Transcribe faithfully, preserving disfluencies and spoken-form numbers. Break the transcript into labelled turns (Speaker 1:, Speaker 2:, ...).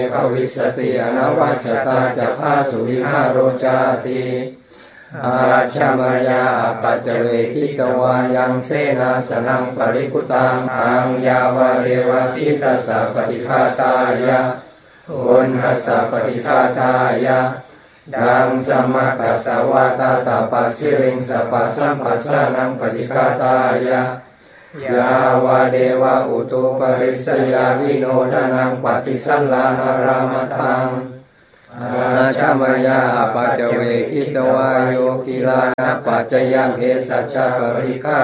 Speaker 1: ภวิสติอนวัชตาจะพาสุวิหารโรจาติอาชามายาปัจเจเวทิตวายังเสนาสนังปริพุตังอังยาวะเรวสิตัสสะปฏิฆาตายะอุณหัสสะปฏิฆาตายะดังสมะกัสสวะตาตาปัสสิริงสัพพะสัมปัสสะนังปฏิฆาตายะยาวะเดวะอุตุปริสยาวิโนทานังปฏิสัลลานารามตังอาชามายาปัจเจเวทิตวาโยกิลานะปัจจยังเอสัจจปริฆา